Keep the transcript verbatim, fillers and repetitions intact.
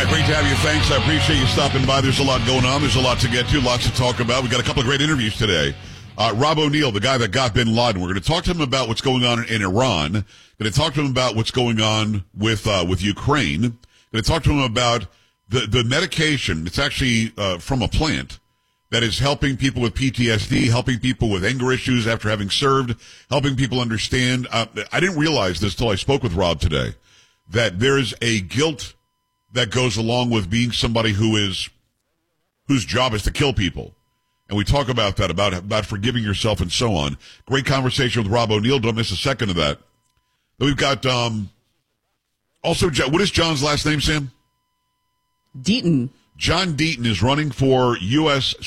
right, great to have you. Thanks. I appreciate you stopping by. There's a lot going on. There's a lot to get to, lots to talk about. We've got a couple of great interviews today. Uh, Rob O'Neill, the guy that got bin Laden. We're going to talk to him about what's going on in Iran. Going to talk to him about what's going on with uh, with Ukraine. Going to talk to him about the, the medication. It's actually uh, from a plant that is helping people with P T S D, helping people with anger issues after having served, helping people understand. Uh, I didn't realize this till I spoke with Rob today, that there's a guilt that goes along with being somebody who is, whose job is to kill people. And we talk about that, about, about forgiving yourself and so on. Great conversation with Rob O'Neill. Don't miss a second of that. Then we've got, um, also, what is John's last name, Sam? Deaton. John Deaton is running for U S